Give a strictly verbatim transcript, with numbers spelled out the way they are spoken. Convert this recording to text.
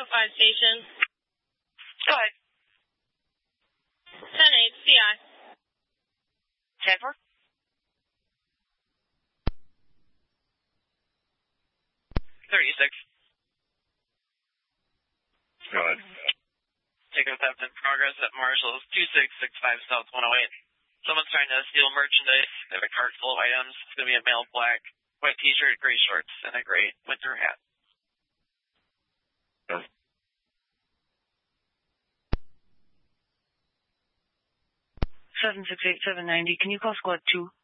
oh five station. Go ahead. ten eight, C I. ten four. thirty-six. Go ahead. Taking theft in progress at Marshall's two six six five South one oh eight. Someone's trying to steal merchandise. They have a cart full of items. It's going to be a male black, white t-shirt, gray shorts, and a gray winter hat. Go. seven six eight seven ninety. Can you call squad two?